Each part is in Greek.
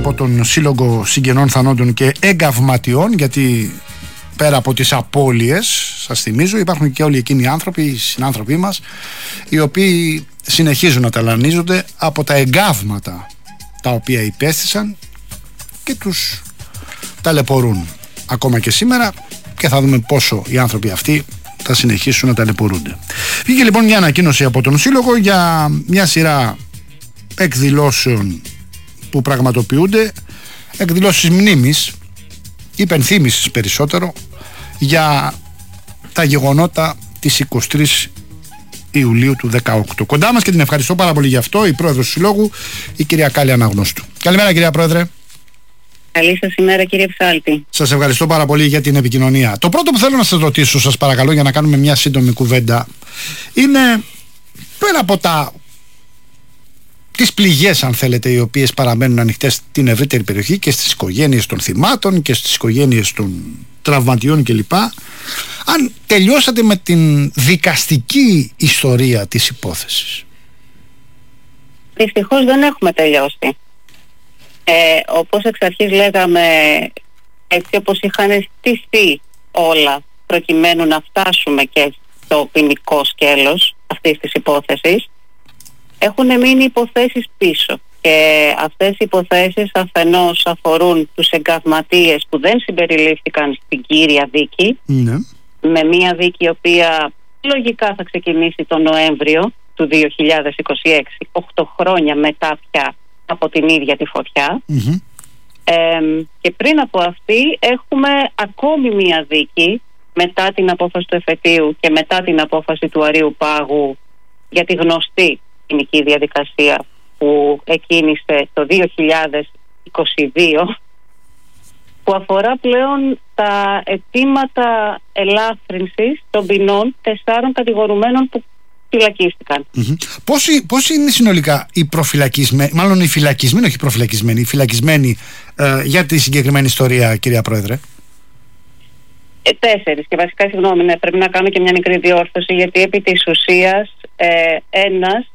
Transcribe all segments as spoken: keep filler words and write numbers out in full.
από τον Σύλλογο Συγγενών Θανόντων και Εγκαυματιών, γιατί πέρα από τις απώλειες, σας θυμίζω, υπάρχουν και όλοι εκείνοι οι άνθρωποι, οι συνάνθρωποι μας, οι οποίοι συνεχίζουν να ταλανίζονται από τα εγκάβματα τα οποία υπέστησαν και τους ταλαιπωρούν ακόμα και σήμερα, και θα δούμε πόσο οι άνθρωποι αυτοί θα συνεχίσουν να ταλαιπωρούνται. Βγήκε λοιπόν μια ανακοίνωση από τον Σύλλογο για μια σειρά εκδηλώσεων που πραγματοποιούνται, εκδηλώσεις μνήμης, υπενθύμησης περισσότερο, για τα γεγονότα της εικοστής τρίτης Ιουλίου του δεκαοκτώ. Κοντά μας, και την ευχαριστώ πάρα πολύ γι' αυτό, η πρόεδρος του Συλλόγου, η κυρία Κάλλη Αναγνώστου. Καλημέρα, κυρία Πρόεδρε. Καλή σας ημέρα, κύριε Ψάλτη. Σας ευχαριστώ πάρα πολύ για την επικοινωνία. Το πρώτο που θέλω να σας ρωτήσω, σας παρακαλώ, για να κάνουμε μια σύντομη κουβέντα, είναι πέρα από τα τις πληγές, αν θέλετε, οι οποίες παραμένουν ανοιχτές στην ευρύτερη περιοχή και στις οικογένειες των θυμάτων και στις οικογένειες των τραυματιών κλπ, αν τελειώσατε με την δικαστική ιστορία της υπόθεσης? Δυστυχώς δεν έχουμε τελειώσει. Ε, όπως εξ αρχής λέγαμε, έτσι όπως είχαν στηθεί όλα προκειμένου να φτάσουμε και στο ποινικό σκέλος αυτής της υπόθεσης, έχουν μείνει υποθέσεις πίσω, και αυτές οι υποθέσεις αφενός αφορούν τους εγκαυματίες που δεν συμπεριλήφθηκαν στην κύρια δίκη, ναι. με μια δίκη η οποία λογικά θα ξεκινήσει τον Νοέμβριο του δύο χιλιάδες είκοσι έξι, οκτώ χρόνια μετά πια από την ίδια τη φωτιά. Mm-hmm. Ε, και πριν από αυτή έχουμε ακόμη μια δίκη μετά την απόφαση του εφετείου και μετά την απόφαση του Αρείου Πάγου για τη γνωστή ποινική διαδικασία που εκκίνησε το δύο χιλιάδες είκοσι δύο, που αφορά πλέον τα αιτήματα ελάφρυνσης των ποινών τεσσάρων κατηγορουμένων που φυλακίστηκαν. Mm-hmm. Πόσοι, πόσοι είναι συνολικά οι προφυλακισμένοι, μάλλον οι φυλακισμένοι, όχι οι προφυλακισμένοι, οι φυλακισμένοι ε, για τη συγκεκριμένη ιστορία, κυρία Πρόεδρε? Ε, τέσσερις. Και βασικά, συγγνώμη, ναι, πρέπει να κάνω και μια μικρή διόρθωση, γιατί επί της ουσίας ε, ένας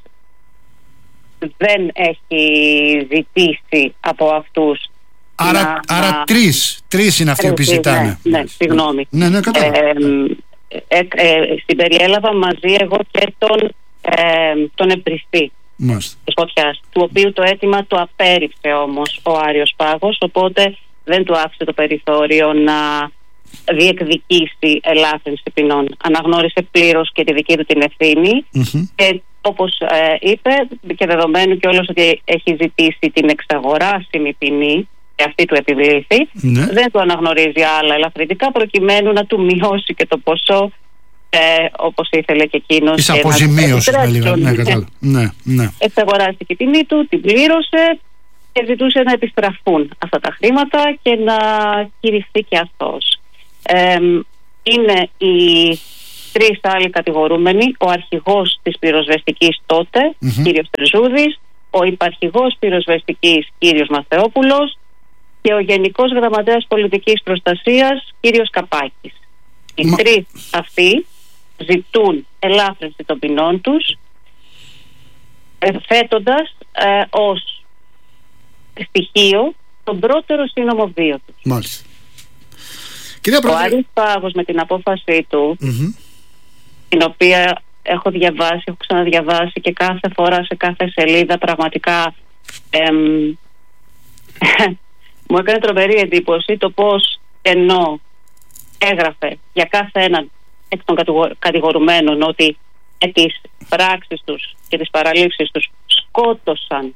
δεν έχει ζητήσει από αυτούς. Άρα, να, άρα να... τρεις, τρεις είναι αυτοί που ζητάνε. Ναι, ναι, συγγνώμη. Ναι, ναι, κατάλαβα. Ε, ε, ε, ε, συμπεριέλαβα μαζί εγώ και τον, ε, τον εμπριστή της φωτιάς, του οποίου το αίτημα το απέρριψε όμως ο Άρειος Πάγος, οπότε δεν του άφησε το περιθώριο να διεκδικήσει ελάφρυνση ποινών. Αναγνώρισε πλήρως και τη δική του την ευθύνη, mm-hmm. και όπως ε, είπε, και δεδομένου κιόλας ότι έχει ζητήσει την εξαγοράσιμη ποινή και αυτή του επιβλήθη, ναι. δεν του αναγνωρίζει άλλα ελαφρυντικά προκειμένου να του μειώσει και το ποσό, ε, όπως ήθελε και εκείνος. Της αποζημίωσης, με λίγα. Ναι, κατάλαβα. Ναι, ναι. Εξαγοράστηκε η ποινή του, την πλήρωσε και ζητούσε να επιστραφούν αυτά τα χρήματα και να κηρυχθεί και αυτός. Ε, είναι οι τρεις άλλοι κατηγορούμενοι, ο αρχηγός της πυροσβεστικής τότε, mm-hmm. κύριος Τερζούδης, ο υπαρχηγός πυροσβεστικής, κύριος Μαθεόπουλος, και ο Γενικός Γραμματέας Πολιτικής Προστασίας, κύριος Καπάκης. Οι Μα... τρεις αυτοί ζητούν ελάφρυνση των ποινών τους, θέτοντας ε, ως στοιχείο τον πρώτερο σύνομο βίο τους. Μάλιστα. Ο Άρης Πάγος με την απόφασή του, mm-hmm. την οποία έχω διαβάσει, έχω ξαναδιαβάσει, και κάθε φορά σε κάθε σελίδα πραγματικά εμ, μου έκανε τρομερή εντύπωση το πώς, ενώ έγραφε για κάθε έναν εκ των κατηγορουμένων ότι με τις πράξεις τους και τις παραλήψεις τους σκότωσαν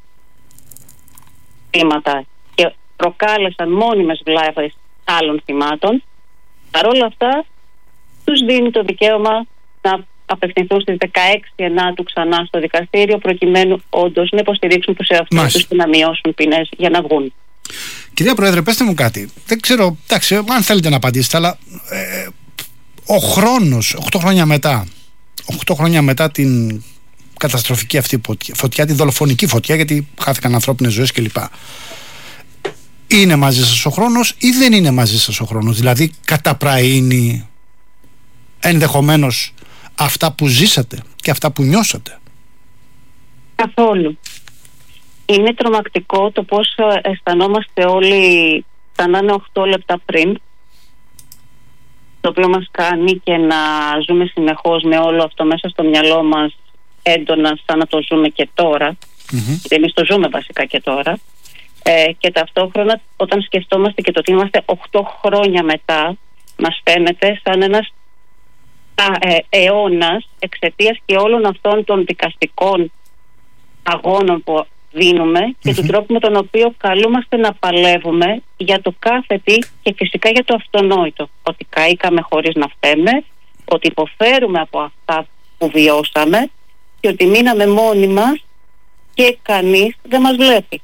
θύματα και προκάλεσαν μόνιμες βλάβες άλλων θυμάτων, παρόλα αυτά τους δίνει το δικαίωμα να απευθυνθούν στις δεκαέξι Ενάτου ξανά στο δικαστήριο, προκειμένου όντως να υποστηρίξουν τους εαυτούς τους και να μειώσουν ποινές για να βγουν. Κυρία Πρόεδρε, πέστε μου κάτι. Δεν ξέρω, εντάξει, αν θέλετε να απαντήσετε, αλλά ε, ο χρόνος, οκτώ χρόνια μετά, οκτώ χρόνια μετά την καταστροφική αυτή φωτιά, την δολοφονική φωτιά, γιατί χάθηκαν ανθρώπινες ζωές κλπ. Είναι μαζί σας ο χρόνος ή δεν είναι μαζί σας ο χρόνος? Δηλαδή καταπραίνει ενδεχομένως αυτά που ζήσατε και αυτά που νιώσατε? Καθόλου. Είναι τρομακτικό το πώς αισθανόμαστε όλοι σαν να είναι οκτώ λεπτά πριν, το οποίο μας κάνει και να ζούμε συνεχώς με όλο αυτό μέσα στο μυαλό μας έντονα, σαν να το ζούμε και τώρα. Mm-hmm. Γιατί εμείς το ζούμε βασικά και τώρα. Ε, και ταυτόχρονα όταν σκεφτόμαστε και το ότι είμαστε οκτώ χρόνια μετά, μας φαίνεται σαν ένας ε, αιώνας εξαιτίας και όλων αυτών των δικαστικών αγώνων που δίνουμε και mm-hmm. του τρόπου με τον οποίο καλούμαστε να παλεύουμε για το κάθε τι και φυσικά για το αυτονόητο. Ότι καήκαμε χωρίς να φταίμε, ότι υποφέρουμε από αυτά που βιώσαμε και ότι μείναμε μόνοι μας και κανείς δεν μας βλέπει.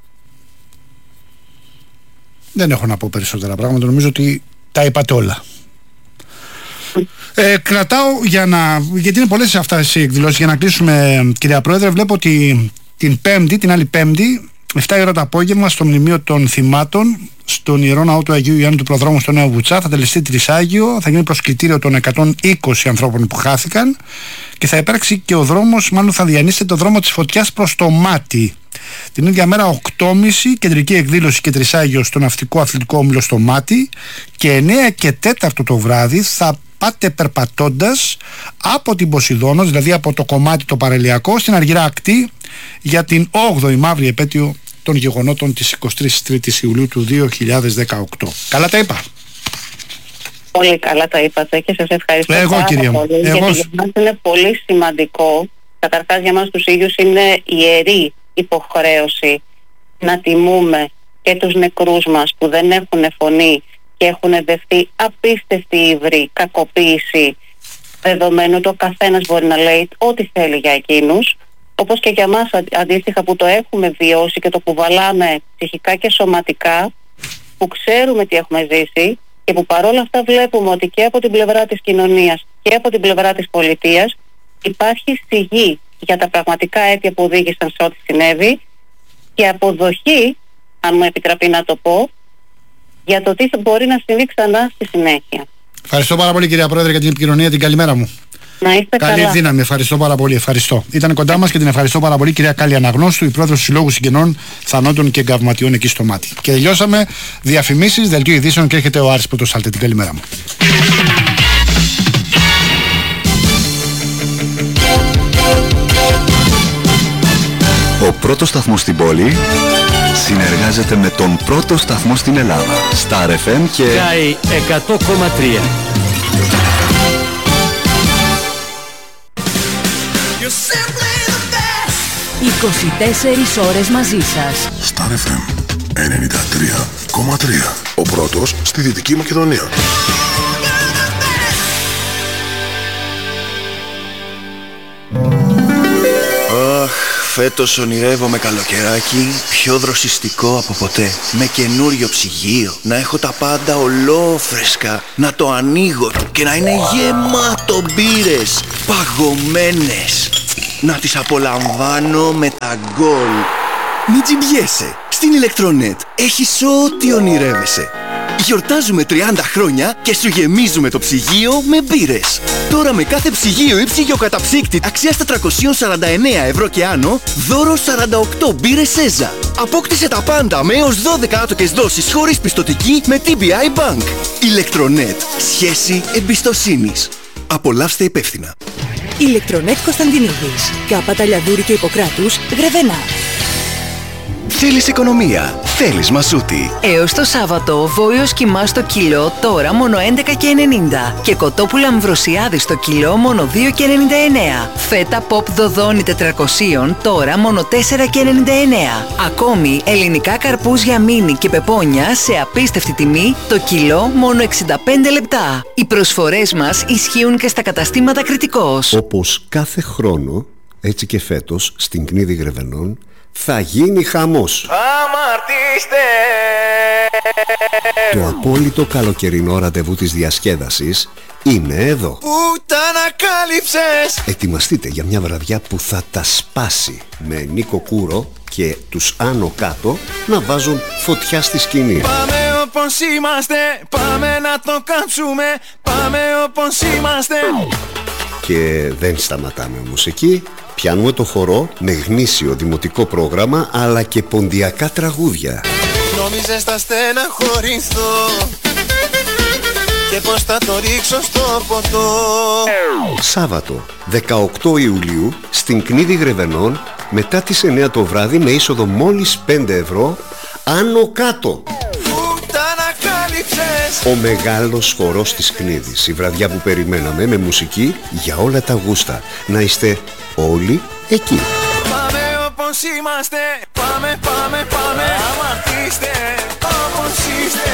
Δεν έχω να πω περισσότερα πράγματα, νομίζω ότι τα είπατε όλα. Ε, κρατάω για να, γιατί είναι πολλές αυτές οι εκδηλώσεις, για να κλείσουμε κυρία Πρόεδρε. Βλέπω ότι την Πέμπτη, την άλλη Πέμπτη, εφτά η ώρα το απόγευμα, στο μνημείο των θυμάτων, στον Ιερό Ναό του Αγίου Ιωάννου του Προδρόμου στο Νέο Βουτσά, θα τελεστεί τρισάγιο, θα γίνει προσκλητήριο των εκατόν είκοσι ανθρώπων που χάθηκαν και θα υπάρξει και ο δρόμος, μάλλον θα διανύσετε το δρόμο της φωτιάς προς το Μάτι. Την ίδια μέρα οκτώ και μισή κεντρική εκδήλωση και τρισάγιο στο Ναυτικό Αθλητικό Όμιλο στο Μάτι και εννιά και τέσσερα το βράδυ θα πάτε περπατώντας από την Ποσειδώνα, δηλαδή από το κομμάτι το παραλιακό, στην Αργυρά Ακτή για την όγδοη μαύρη επέτειο των γεγονότων της εικοστής τρίτης Ιουλίου του δύο χιλιάδες δεκαοκτώ. Καλά τα είπα? Πολύ καλά τα είπατε και σας ευχαριστώ. Εγώ, πάρα κυρία πολύ, Εγώ... γιατί για μας είναι πολύ σημαντικό. Καταρχάς για μας τους ίδιους είναι ιερή υποχρέωση να τιμούμε και τους νεκρούς μας που δεν έχουν φωνή και έχουν δεχτεί απίστευτη ύβρη, κακοποίηση, δεδομένου ότι ο καθένας μπορεί να λέει ό,τι θέλει για εκείνους, όπως και για μας αντίστοιχα που το έχουμε βιώσει και το κουβαλάμε ψυχικά και σωματικά, που ξέρουμε τι έχουμε ζήσει και που παρόλα αυτά βλέπουμε ότι και από την πλευρά της κοινωνίας και από την πλευρά της πολιτείας υπάρχει σιγή για τα πραγματικά αίτια που οδήγησαν σε ό,τι συνέβη και αποδοχή, αν μου επιτραπεί να το πω, για το τι μπορεί να συμβεί ξανά στη συνέχεια. Ευχαριστώ πάρα πολύ κυρία Πρόεδρε για την επικοινωνία, την καλημέρα μου. Να είστε Καλή καλά. δύναμη, ευχαριστώ πάρα πολύ. Ευχαριστώ. Ήταν κοντά μας και την ευχαριστώ πάρα πολύ κυρία Κάλλη Αναγνώστου, η πρόεδρος του Συλλόγου Συγγενών Θανόντων και Εγκαυματιών εκεί στο Μάτι. Και τελειώσαμε. Διαφημίσεις, δελτίο ειδήσεων και έρχεται ο Άρης Πρωτοσάλτη. Την καλημέρα μου. Ο πρώτος σταθμός στην πόλη συνεργάζεται με τον πρώτο σταθμό στην Ελλάδα. Star εφ εμ και Sky εκατό κόμμα τρία. είκοσι τέσσερις ώρες μαζί σας. Star εφ εμ ενενήντα τρία κόμμα τρία. Ο πρώτος στη Δυτική Μακεδονία. Αχ, φέτος ονειρεύομαι καλοκαιράκι πιο δροσιστικό από ποτέ. Με καινούριο ψυγείο, να έχω τα πάντα ολόφρεσκα, να το ανοίγω και να είναι γεμάτο μπύρες, παγωμένες. Να τις απολαμβάνω με τα γκολ. Μην τζιμπιέσαι. Στην Ηλεκτρονέτ έχεις ό,τι ονειρεύεσαι. Γιορτάζουμε τριάντα χρόνια και σου γεμίζουμε το ψυγείο με μπύρες. Τώρα με κάθε ψυγείο ή ψυγειοκαταψύκτη αξίας τετρακόσια σαράντα εννέα ευρώ και άνω, δώρο σαράντα οκτώ μπύρες Σέζα. Απόκτησε τα πάντα με έως δώδεκα άτοκες δόσεις χωρίς πιστωτική με τι μπι άι Bank. Ηλεκτρονέτ. Σχέση εμπιστοσύνης. Απολαύστε υπεύθυνα. Ηλεκτρονέτ Κωνσταντινίδης. Κάπα Λιαδούρη και Ιπποκράτους, Γρεβενά. Θέλεις οικονομία, θέλεις μασούτη. Έως το Σάββατο, βόηος κιμά στο κιλό τώρα μόνο έντεκα και ενενήντα και κοτόπουλα Αμβροσιάδη στο κιλό μόνο δύο και ενενήντα εννέα. Φέτα Pop Δοδόνη τετρακόσια τώρα μόνο τέσσερα και ενενήντα εννέα. Ακόμη ελληνικά καρπούζια μίνι και πεπόνια σε απίστευτη τιμή το κιλό μόνο εξήντα πέντε λεπτά. Οι προσφορές μας ισχύουν και στα καταστήματα Κρητικός. Όπως κάθε χρόνο, έτσι και φέτος στην Κνίδη Γρεβενών θα γίνει χαμός. Αμαρτήστε! Το απόλυτο καλοκαιρινό ραντεβού της διασκέδασης είναι εδώ. Πού τα ανακάλυψες! Ετοιμαστείτε για μια βραδιά που θα τα σπάσει, με Νίκο Κούρο και τους Άνω Κάτω να βάζουν φωτιά στη σκηνή. Πάμε όπως είμαστε, πάμε να το κάψουμε, πάμε όπως είμαστε. Και δεν σταματάμε όμως εκεί. Πιάνουμε το χορό με γνήσιο δημοτικό πρόγραμμα αλλά και ποντιακά τραγούδια. Νόμιζες θα στεναχωρηθώ και πως θα το ρίξω στο ποτό. Σάββατο δεκαοκτώ Ιουλίου στην Κνίδη Γρεβενών μετά τις εννιά το βράδυ με είσοδο μόλις πέντε ευρώ. Άνω κάτω. Ο μεγάλος χορός της Κνίδης. Η βραδιά που περιμέναμε με μουσική για όλα τα γούστα. Να είστε όλοι εκεί. Πάμε όπως είμαστε. Πάμε, πάμε, πάμε. Αμαρτήστε όπως είστε.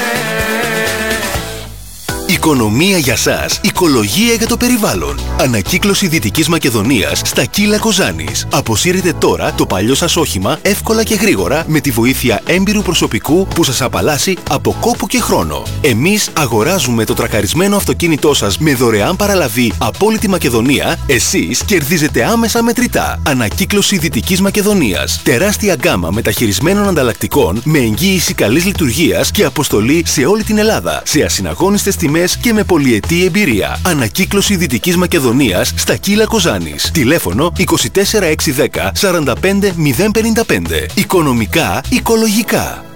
Οικονομία για σας, οικολογία για το περιβάλλον. Ανακύκλωση Δυτικής Μακεδονίας στα Κύλα Κοζάνης. Αποσύρετε τώρα το παλιό σας όχημα εύκολα και γρήγορα με τη βοήθεια έμπειρου προσωπικού που σας απαλλάσσει από κόπο και χρόνο. Εμείς αγοράζουμε το τρακαρισμένο αυτοκίνητό σας με δωρεάν παραλαβή από όλη τη Μακεδονία. Εσείς κερδίζετε άμεσα μετρητά. Ανακύκλωση Δυτικής Μακεδονίας. Τεράστια γκάμα μεταχειρισμένων ανταλλακτικών με εγγύηση καλής λειτουργίας και αποστολή σε όλη την Ελλάδα. Σε ασυναγώνιστες τιμές και με πολυετή εμπειρία. Ανακύκλωση Δυτικής Μακεδονίας στα Κύλα Κοζάνης. Τηλέφωνο είκοσι τέσσερα έξι δέκα σαράντα πέντε μηδέν πενήντα πέντε. Οικονομικά, οικολογικά.